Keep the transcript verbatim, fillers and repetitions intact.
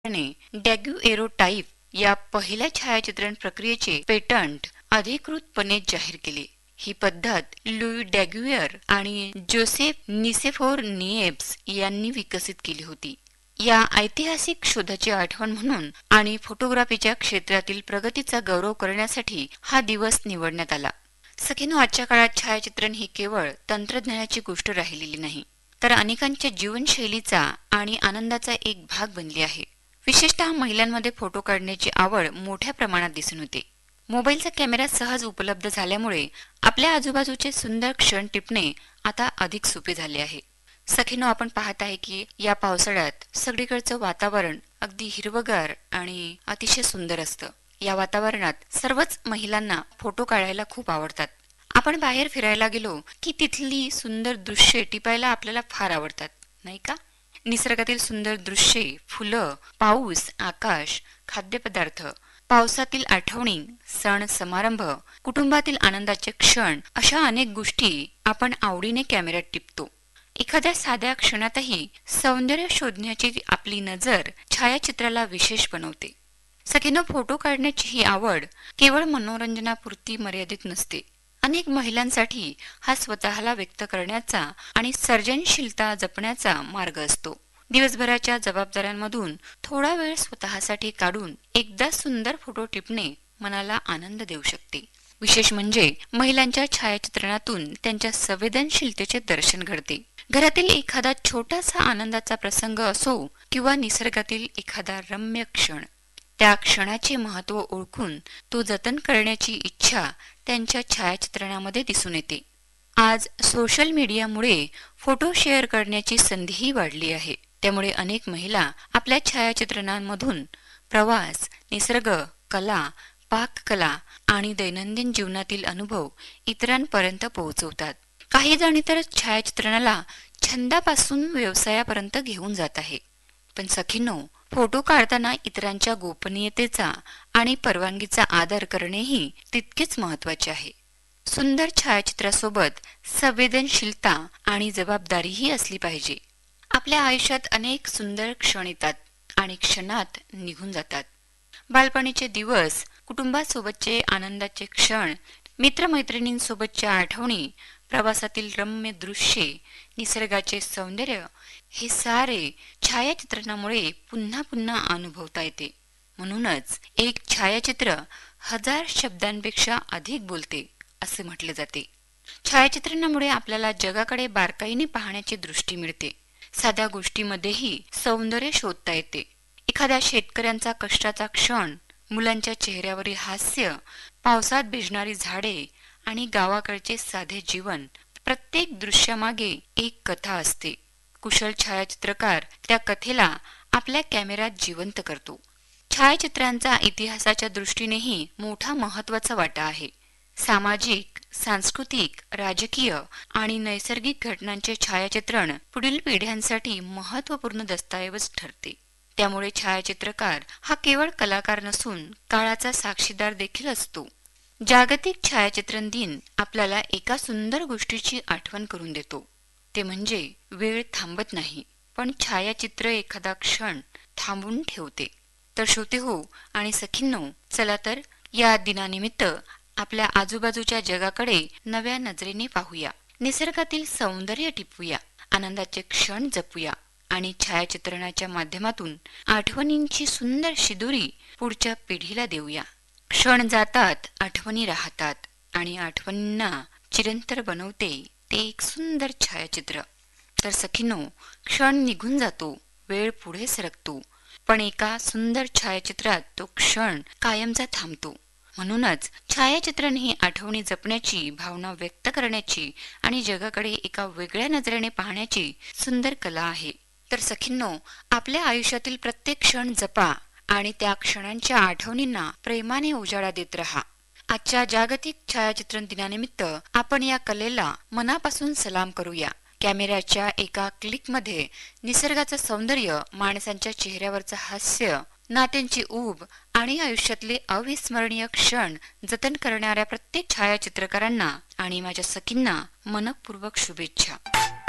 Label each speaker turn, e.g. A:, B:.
A: ने डॅग्युएरोटाइप या पहिल्या छायाचित्रण प्रक्रियेचे पेटंट अधिकृतपणे जाहीर केले। ही पद्धत लुई डॅग्युएर आणि जोसेफ निसेफोर निएब्स यांनी विकसित केली होती। या ऐतिहासिक शोधाची आठवण म्हणून आणि फोटोग्राफीच्या क्षेत्रातील प्रगतीचा गौरव करण्यासाठी हा दिवस निवडण्यात आला। सखीनो, आजच्या काळात छायाचित्रण ही केवळ तंत्रज्ञानाची गोष्ट राहिलेली नाही, तर अनेकांच्या जीवनशैलीचा आणि आनंदाचा एक भाग बनली आहे। विशेषतः महिलांमध्ये फोटो काढण्याची आवड मोठ्या प्रमाणात दिसून येते। मोबाईलचा कॅमेरा सहज उपलब्ध झाल्यामुळे आपल्या आजूबाजूचे सुंदर क्षण टिपणे आता अधिक सोपे झाले आहे। सखीनो, आपण पाहत आहे की या पावसाळ्यात सगळीकडचं वातावरण अगदी हिरवगार आणि अतिशय सुंदर असतं। या वातावरणात सर्वच महिलांना फोटो काढायला खूप आवडतात। आपण बाहेर फिरायला गेलो की तिथली सुंदर दृश्ये टिपायला आपल्याला फार आवडतात, नाही का? निसर्गातील सुंदर दृश्ये, फुलं, पाऊस, आकाश, खाद्यपदार्थ, पावसातील आठवणी, सण समारंभ, कुटुंबातील आनंदाचे क्षण अशा अनेक गोष्टी आपण आवडीने कॅमेऱ्यात टिपतो। एखाद्या साध्या क्षणातही सौंदर्य शोधण्याची आपली नजर छायाचित्राला विशेष बनवते। सखीनो, फोटो काढण्याची ही आवड केवळ मनोरंजनापुरती मर्यादित नसते। अनेक महिलांसाठी हा स्वतःला व्यक्त करण्याचा आणि सर्जनशीलता जपण्याचा मार्ग असतो। दिवसभराच्या जबाबदाऱ्यांमधून थोडा वेळ स्वतःसाठी काढून एकदा सुंदर फोटो टिपणे मनाला आनंद देऊ शकते। विशेष म्हणजे महिलांच्या छायाचित्रणातून त्यांच्या संवेदनशीलतेचे दर्शन घडते। घरातील एखादा छोटासा आनंदाचा प्रसंग असो किंवा निसर्गातील एखादा रम्य क्षण, त्या क्षणाचे महत्त्व ओळखून तो जतन करण्याची इच्छा त्यांच्या छायाचित्रणामध्ये दिसून येते। आज सोशल मीडियामुळे फोटो शेअर करण्याची संधीही वाढली आहे। त्यामुळे अनेक महिला आपल्या छायाचित्रणांमधून प्रवास, निसर्ग, कला, पाककला आणि दैनंदिन जीवनातील अनुभव इतरांपर्यंत पोहोचवतात। काही जणी तर छायाचित्रणाला छंदापासून व्यवसायापर्यंत घेऊन जात आहे। पण सखीनो, फोटो काढताना इतरांच्या गोपनीयतेचा आणि परवानगीचा आदर करणेही तितकेच महत्त्वाचे आहे। सुंदर छायाचित्रासोबत संवेदनशीलता आणि जबाबदारीही असली पाहिजे। आपल्या आयुष्यात अनेक सुंदर क्षण येतात आणि क्षणात निघून जातात। बालपणीचे दिवस, कुटुंबासोबतचे आनंदाचे क्षण, मित्रमैत्रिणींसोबतच्या आठवणी, प्रवासातील रम्य दृश्ये, निसर्गाचे सौंदर्य हे सारे छायाचित्रणामुळे पुन्हा पुन्हा अनुभवता येते। म्हणूनच एक छायाचित्र हजार शब्दांपेक्षा अधिक बोलते असे म्हटले जाते। छायाचित्रणामुळे आपल्याला जगाकडे बारकाईने पाहण्याची दृष्टी मिळते। साध्या गोष्टीमध्येही सौंदर्य शोधता येते। एखाद्या शेतकऱ्यांचा कष्टाचा क्षण, मुलांच्या चेहऱ्यावरील हास्य, पावसात भिजणारी झाडे आणि गावाकडचे साधे जीवन, प्रत्येक दृश्यामागे एक कथा असते। कुशल छायाचित्रकार त्या कथेला आपल्या कॅमेऱ्यात जिवंत करतो। छायाचित्रांचा इतिहासाच्या दृष्टीनेही मोठा महत्त्वाचा वाटा आहे। सामाजिक, सांस्कृतिक, राजकीय आणि नैसर्गिक घटनांचे छायाचित्रण पुढील पिढ्यांसाठी महत्त्वपूर्ण दस्तऐवज ठरते। त्यामुळे छायाचित्रकार हा केवळ कलाकार नसून काळाचा साक्षीदार देखील असतो। जागतिक छायाचित्रण दिन आपल्याला एका सुंदर गोष्टीची आठवण करून देतो, ते म्हणजे वेळ थांबत नाही, पण छायाचित्र एखादा क्षण थांबवून ठेवते। तर श्रोते हो आणि सखींनो, चला तर या दिनानिमित्त आपल्या आजूबाजूच्या जगाकडे नव्या नजरेने पाहूया, निसर्गातील सौंदर्य टिपूया, आनंदाचे क्षण जपूया आणि छायाचित्रणाच्या माध्यमातून आठवणींची सुंदर शिदोरी पुढच्या पिढीला देऊया। क्षण जातात, आठवणी राहतात आणि आठवणींना चिरंतर बनवते ते एक सुंदर छायाचित्र। तर सखीनो, क्षण निघून जातो, वेळ पुढे सरकतो, पण एका सुंदर छायाचित्रात तो क्षण कायमचा थांबतो। म्हणूनच छायाचित्रण ही आठवणी जपण्याची, भावना व्यक्त करण्याची आणि जगाकडे एका वेगळ्या नजरेने पाहण्याची सुंदर कला आहे। तर सखींनो, आपल्या आयुष्यातील प्रत्येक क्षण जपा आणि त्या क्षणांच्या आठवणींना प्रेमाने उजाळा देत रहा। आजच्या जागतिक छायाचित्रण दिनानिमित्त आपण या कलेला मनापासून सलाम करूया। कॅमेऱ्याच्या एका क्लिकमध्ये निसर्गाचं सौंदर्य, माणसांच्या चेहऱ्यावरचं हास्य, नात्यांची ऊब आणि आयुष्यातले अविस्मरणीय क्षण जतन करणाऱ्या प्रत्येक छायाचित्रकारांना आणि माझ्या सखींना मनपूर्वक शुभेच्छा।